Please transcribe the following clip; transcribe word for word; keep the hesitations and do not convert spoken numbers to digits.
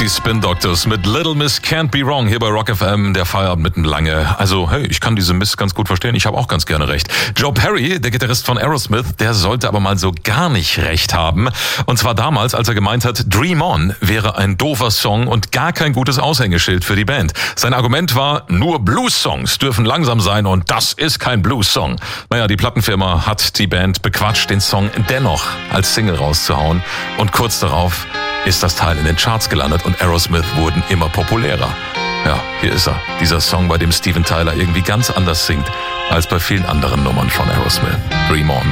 Die Spin Doctors mit Little Miss Can't Be Wrong hier bei Rock F M, der Feierabend mitten lange. Also hey, ich kann diese Miss ganz gut verstehen, ich habe auch ganz gerne recht. Joe Perry, der Gitarrist von Aerosmith, der sollte aber mal so gar nicht recht haben. Und zwar damals, als er gemeint hat, Dream On wäre ein doofer Song und gar kein gutes Aushängeschild für die Band. Sein Argument war, nur Blues-Songs dürfen langsam sein und das ist kein Blues-Song. Naja, die Plattenfirma hat die Band bequatscht, den Song dennoch als Single rauszuhauen. Und kurz darauf ist das Teil in den Charts gelandet und Aerosmith wurden immer populärer. Ja, hier ist er, dieser Song, bei dem Steven Tyler irgendwie ganz anders singt als bei vielen anderen Nummern von Aerosmith. Dream On.